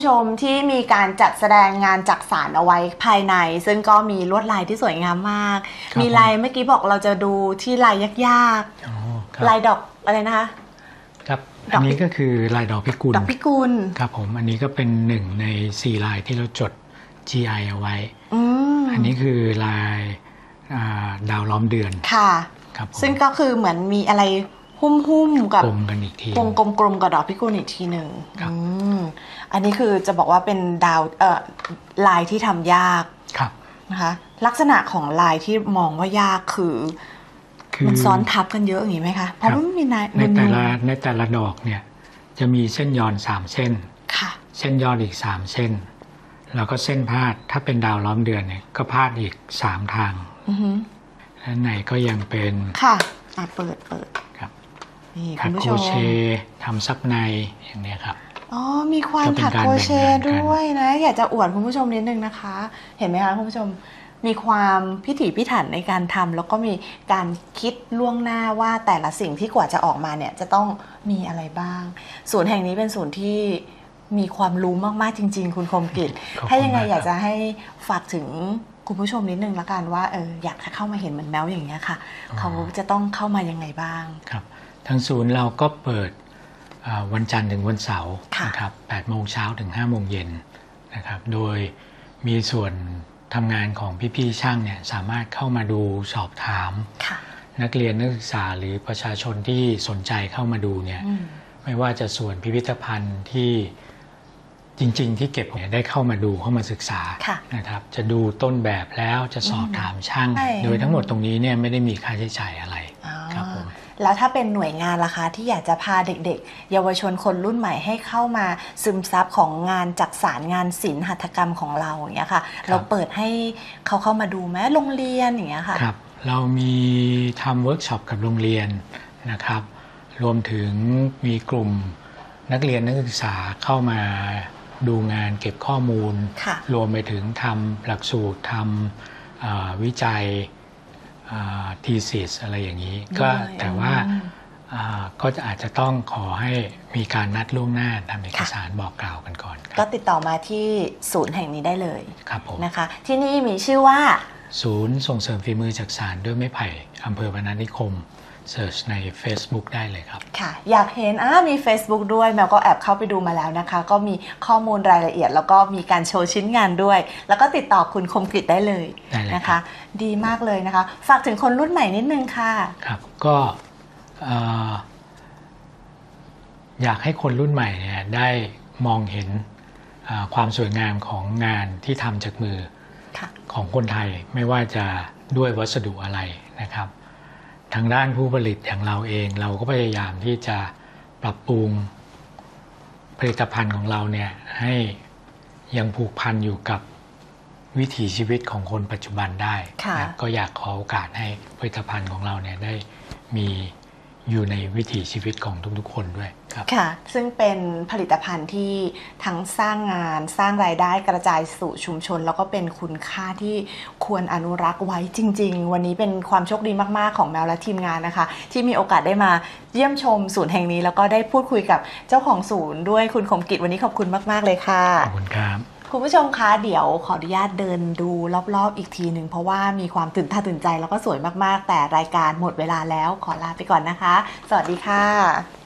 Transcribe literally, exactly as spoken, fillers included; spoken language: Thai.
ชมที่มีการจัดแสดงงานจักสานเอาไว้ภายในซึ่งก็มีลวดลายที่สวยงามมากมีลายเมื่อกี้บอกเราจะดูที่ลายยากๆลายดอกอะไรนะคะครับอันนี้ก็คือลายดอกพิกุลดอกพิกุลครับผมอันนี้ก็เป็นหนึ่งในสี่ลายที่เราจด จี ไอ เอาไว้อันนี้คือลายดาวล้อมเดือนค่ะครับซึ่งก็คือเหมือนมีอะไรหุ้มๆกับกลมกันอีกทีวงกลมๆกับดอกพิกุลอีกทีหนึ่งอันนี้คือจะบอกว่าเป็นดาวเอ่อลายที่ทำยากนะคะลักษณะของลายที่มองว่ายากคือมันซ้อนทับกันเยอะอย่างนี้ไหมคะเพราะว่าไม่มีในในแต่ละในแต่ละดอกเนี่ยจะมีเส้นย้อนสามเส้นค่ะเส้นย้อนอีกสามเส้นแล้วก็เส้นพาดถ้าเป็นดาวล้อมเดือนเนี่ยก็พาดอีกสามทางและในก็ยังเป็นค่ะอ่ะเปิดเปิดครับนี่ถักโครเชต์ทำซับในอย่างนี้ครับอ๋อมีความถักโครเชต์ด้วยนะอยากจะอวดคุณผู้ชมนิดนึงนะคะเห็นไหมคะคุณผู้ชมมีความพิถีพิถันในการทำแล้วก็มีการคิดล่วงหน้าว่าแต่ละสิ่งที่กว่าจะออกมาเนี่ยจะต้องมีอะไรบ้างศูนย์แห่งนี้เป็นศูนย์ที่มีความรู้มากๆจริงๆคุณคมกิจถ้ายังไงอยากจะให้ฝากถึงคุณผู้ชมนิดนึงละกันว่าเอออยากจะเข้ามาเห็นเหมือนแมวอย่างเงี้ยค่ะเขาจะต้องเข้ามายังไงบ้างครับทางศูนย์เราก็เปิดวันจันทร์ถึงวันเสาร์นะครับแปดโมงเช้าถึงห้าโมงเย็นนะครับโดยมีส่วนทำงานของพี่ๆช่างเนี่ยสามารถเข้ามาดูสอบถามนักเรียนนักศึกษาหรือประชาชนที่สนใจเข้ามาดูเนี่ยไม่ว่าจะส่วนพิพิธภัณฑ์ที่จริงๆที่เก็บเนี่ยได้เข้ามาดูเข้ามาศึกษานะครับจะดูต้นแบบแล้วจะสอบถามช่างโดยทั้งหมดตรงนี้เนี่ยไม่ได้มีค่าใช้จ่ายอะไรครับผมแล้วถ้าเป็นหน่วยงานล่ะคะที่อยากจะพาเด็กๆเยาวชนคนรุ่นใหม่ให้เข้ามาซึมซับของงานจักสานงานศิลป์หัตถกรรมของเราอย่างเงี้ยค่ะเราเปิดให้เขาเข้ามาดูไหมโรงเรียนอย่างเงี้ยค่ะครับเรามีทำเวิร์กช็อปกับโรงเรียนนะครับรวมถึงมีกลุ่มนักเรียนนักศึกษาเข้ามาดูงานเก็บข้อมูลรวมไปถึงทำหลักสูตรทำวิจัยทีซิสอะไรอย่างนี้ก็แต่ว่าก็จะอาจจะต้องขอให้มีการนัดล่วงหน้าทำเอกสารบอกกล่าวกันก่อนก็ติดต่อมาที่ศูนย์แห่งนี้ได้เลยครับผมนะคะที่นี่มีชื่อว่าศูนย์ส่งเสริมฝีมือจักสานด้วยไม้ไผ่อำเภอพนัสนิคมเสิร์ชใน Facebook ได้เลยครับค่ะอยากเห็นอ่ามี Facebook ด้วยแมวก็แอบเข้าไปดูมาแล้วนะคะก็มีข้อมูลรายละเอียดแล้วก็มีการโชว์ชิ้นงานด้วยแล้วก็ติดต่อคุณคมกฤษได้เลยนะคะดีมากเลยนะคะฝากถึงคนรุ่นใหม่นิดนึงค่ะครับก็อยากให้คนรุ่นใหม่เนี่ยได้มองเห็นความสวยงามของงานที่ทำจากมือของคนไทยไม่ว่าจะด้วยวัสดุอะไรนะครับทางด้านผู้ผลิตอย่างเราเองเราก็พยายามที่จะปรับปรุงผลิตภัณฑ์ของเราเนี่ยให้ยังผูกพันอยู่กับวิถีชีวิตของคนปัจจุบันได้นะก็อยากขอโอกาสให้ผลิตภัณฑ์ของเราเนี่ยได้มีอยู่ในวิถีชีวิตของทุกๆคนด้วยครับค่ะซึ่งเป็นผลิตภัณฑ์ที่ทั้งสร้างงานสร้างรายได้กระจายสู่ชุมชนแล้วก็เป็นคุณค่าที่ควรอนุรักษ์ไว้จริงๆวันนี้เป็นความโชคดีมากๆของแมวและทีมงานนะคะที่มีโอกาสได้มาเยี่ยมชมศูนย์แห่งนี้แล้วก็ได้พูดคุยกับเจ้าของศูนย์ด้วยคุณคมกิจวันนี้ขอบคุณมากๆเลยค่ะขอบคุณครับคุณผู้ชมคะเดี๋ยวขออนุญาตเดินดูรอบๆอีกทีหนึ่งเพราะว่ามีความตื่นตาตื่นใจแล้วก็สวยมากๆแต่รายการหมดเวลาแล้วขอลาไปก่อนนะคะสวัสดีค่ะ